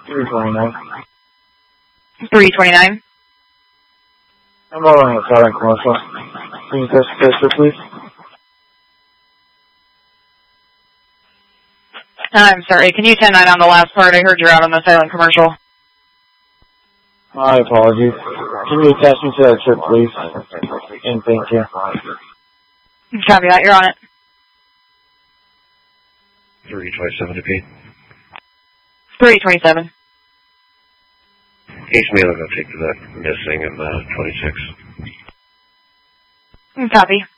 329. 329. I'm over on the Silent Commercial. Can you test the picture, please? I'm sorry, can you 10-9 on the last part? I heard you're out on the Silent Commercial. My apologies. Can you attach me to that trip, please? And thank you. Copy that, you're on it. 327 to P. 327. Each meal is going to take to that missing in the 26. Copy.